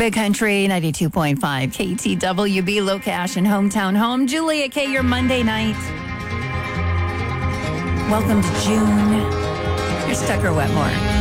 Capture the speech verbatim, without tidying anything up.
Big Country ninety-two point five K T W B, Low Cash and Hometown Home. Julia K, your Monday night. Welcome to June. Here's Tucker Wetmore.